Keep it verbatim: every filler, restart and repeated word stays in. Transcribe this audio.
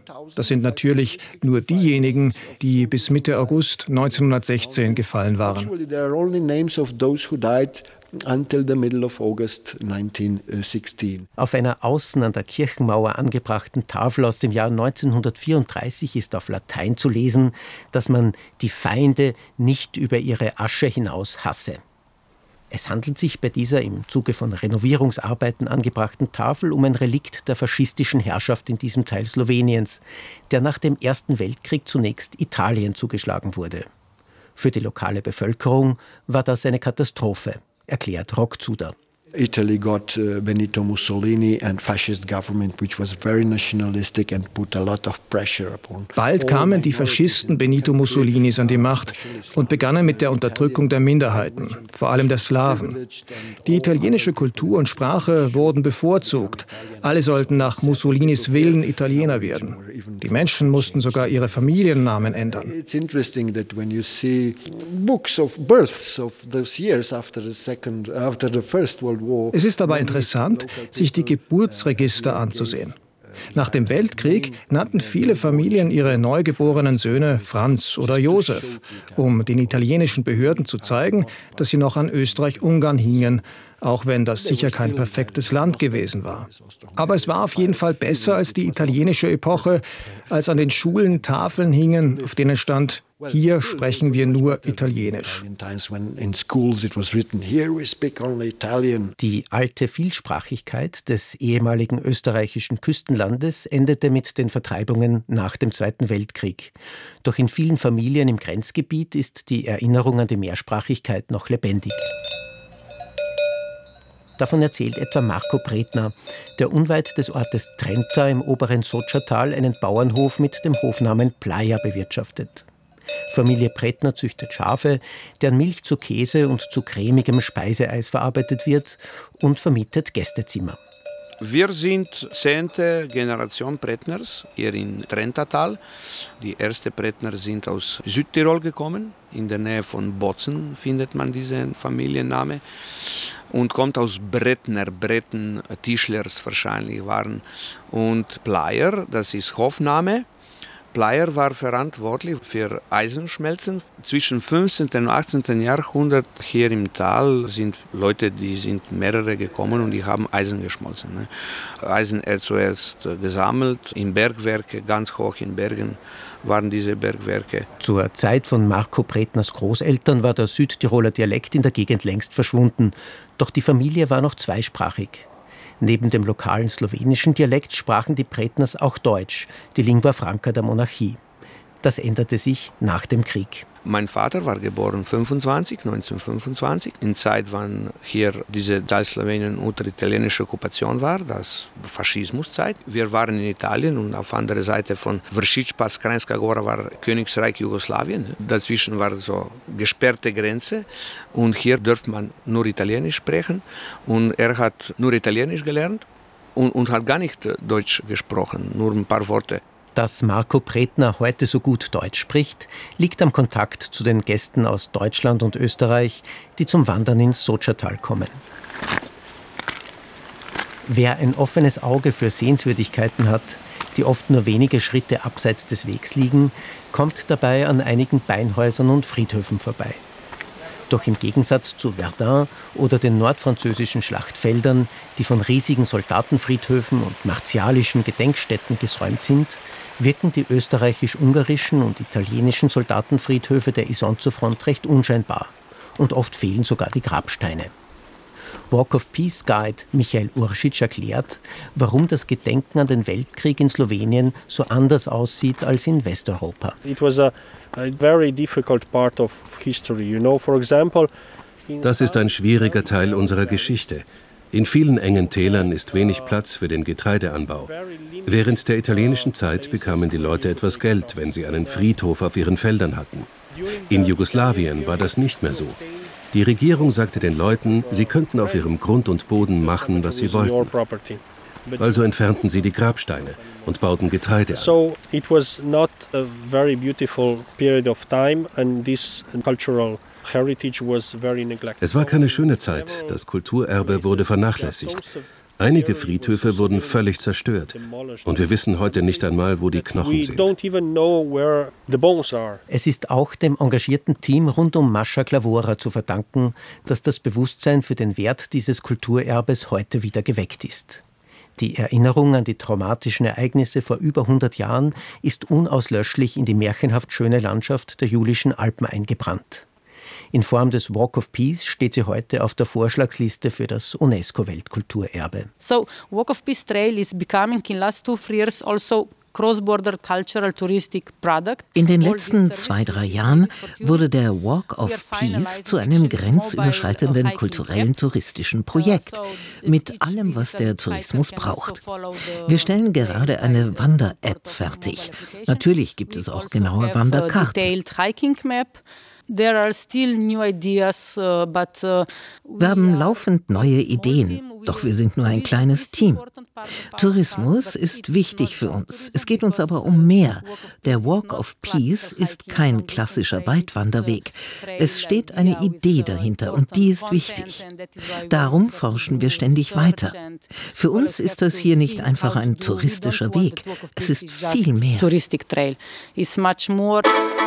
Das sind natürlich nur diejenigen, die bis Mitte August neunzehnhundertsechzehn gefallen waren. Until the middle of August nineteen sixteen. Auf einer außen an der Kirchenmauer angebrachten Tafel aus dem Jahr neunzehnhundertvierunddreißig ist auf Latein zu lesen, dass man die Feinde nicht über ihre Asche hinaus hasse. Es handelt sich bei dieser im Zuge von Renovierungsarbeiten angebrachten Tafel um ein Relikt der faschistischen Herrschaft in diesem Teil Sloweniens, der nach dem Ersten Weltkrieg zunächst Italien zugeschlagen wurde. Für die lokale Bevölkerung war das eine Katastrophe, erklärt Rockzuder. Italy got uh, Benito Mussolini and fascist government which was very nationalistic and put a lot of pressure upon. Bald kamen die Faschisten Benito Mussolinis an die Macht und begannen mit der Unterdrückung der Minderheiten, vor allem der Slawen. Die italienische Kultur und Sprache wurden bevorzugt. Alle sollten nach Mussolinis Willen Italiener werden. Die Menschen mussten sogar ihre Familiennamen ändern. It's interesting that when you see books of births of those years after the second after the first world. Es ist aber interessant, sich die Geburtsregister anzusehen. Nach dem Weltkrieg nannten viele Familien ihre neugeborenen Söhne Franz oder Josef, um den italienischen Behörden zu zeigen, dass sie noch an Österreich-Ungarn hingen, auch wenn das sicher kein perfektes Land gewesen war. Aber es war auf jeden Fall besser als die italienische Epoche, als an den Schulen Tafeln hingen, auf denen stand: Hier sprechen wir nur Italienisch. Die alte Vielsprachigkeit des ehemaligen österreichischen Küstenlandes endete mit den Vertreibungen nach dem Zweiten Weltkrieg. Doch in vielen Familien im Grenzgebiet ist die Erinnerung an die Mehrsprachigkeit noch lebendig. Davon erzählt etwa Marco Bretner, der unweit des Ortes Trenta im oberen Sotschertal einen Bauernhof mit dem Hofnamen Playa bewirtschaftet. Familie Bretner züchtet Schafe, deren Milch zu Käse und zu cremigem Speiseeis verarbeitet wird, und vermietet Gästezimmer. Wir sind zehnte Generation Bretners hier in Trentatal. Die ersten Bretner sind aus Südtirol gekommen. In der Nähe von Bozen findet man diesen Familienname. Und kommt aus Bretner, Bretten, Tischlers wahrscheinlich waren. Und Pleyer, das ist Hofname. Pleyer war verantwortlich für Eisenschmelzen. Zwischen fünfzehnten und achtzehnten Jahrhundert hier im Tal sind Leute, die sind mehrere gekommen und die haben Eisen geschmolzen. Ne? Eisen er zuerst gesammelt in Bergwerke, ganz hoch in Bergen waren diese Bergwerke. Zur Zeit von Marco Bretners Großeltern war der Südtiroler Dialekt in der Gegend längst verschwunden. Doch die Familie war noch zweisprachig. Neben dem lokalen slowenischen Dialekt sprachen die Bretners auch Deutsch, die Lingua Franca der Monarchie. Das änderte sich nach dem Krieg. Mein Vater war geboren neunzehnhundertfünfundzwanzig. In Zeit, wann hier diese Teil Slowenien unter italienischer Okkupation war, das Faschismuszeit. Wir waren in Italien und auf der anderen Seite von Vršičpa, Kranjska Gora war Königreich Jugoslawien. Dazwischen war so gesperrte Grenze und hier dürfte man nur Italienisch sprechen. Und er hat nur Italienisch gelernt und, und hat gar nicht Deutsch gesprochen, nur ein paar Worte. Dass Marco Bretner heute so gut Deutsch spricht, liegt am Kontakt zu den Gästen aus Deutschland und Österreich, die zum Wandern ins Sotschertal kommen. Wer ein offenes Auge für Sehenswürdigkeiten hat, die oft nur wenige Schritte abseits des Wegs liegen, kommt dabei an einigen Beinhäusern und Friedhöfen vorbei. Doch im Gegensatz zu Verdun oder den nordfranzösischen Schlachtfeldern, die von riesigen Soldatenfriedhöfen und martialischen Gedenkstätten gesäumt sind, wirken die österreichisch-ungarischen und italienischen Soldatenfriedhöfe der Isonzofront recht unscheinbar. Und oft fehlen sogar die Grabsteine. Walk of Peace Guide Michael Uršič erklärt, warum das Gedenken an den Weltkrieg in Slowenien so anders aussieht als in Westeuropa. It was a, a very difficult part of history, you know, for example. Das ist ein schwieriger Teil unserer Geschichte. In vielen engen Tälern ist wenig Platz für den Getreideanbau. Während der italienischen Zeit bekamen die Leute etwas Geld, wenn sie einen Friedhof auf ihren Feldern hatten. In Jugoslawien war das nicht mehr so. Die Regierung sagte den Leuten, sie könnten auf ihrem Grund und Boden machen, was sie wollten. Also entfernten sie die Grabsteine und bauten Getreide an. So it was not a very beautiful period of time and this cultural heritage was very neglected. Es war keine schöne Zeit, das Kulturerbe wurde vernachlässigt. Einige Friedhöfe wurden völlig zerstört und wir wissen heute nicht einmal, wo die Knochen sind. Es ist auch dem engagierten Team rund um Mascha Klavora zu verdanken, dass das Bewusstsein für den Wert dieses Kulturerbes heute wieder geweckt ist. Die Erinnerung an die traumatischen Ereignisse vor über hundert Jahren ist unauslöschlich in die märchenhaft schöne Landschaft der Julischen Alpen eingebrannt. In Form des Walk of Peace steht sie heute auf der Vorschlagsliste für das UNESCO-Weltkulturerbe. So, Walk of Peace Trail is becoming in last two, three years also cross-border cultural touristic product. In den letzten zwei, drei Jahren wurde der Walk of Peace zu einem grenzüberschreitenden kulturellen touristischen Projekt mit allem, was der Tourismus braucht. Wir stellen gerade eine Wander-App fertig. Natürlich gibt es auch genaue Wanderkarten. There are still new ideas, uh, but, uh, wir haben laufend neue Ideen, doch wir sind nur ein kleines Team. Tourismus ist wichtig für uns, es geht uns aber um mehr. Der Walk of Peace ist kein klassischer Weitwanderweg. Es steht eine Idee dahinter und die ist wichtig. Darum forschen wir ständig weiter. Für uns ist das hier nicht einfach ein touristischer Weg, es ist viel mehr. Touristic trail is much more.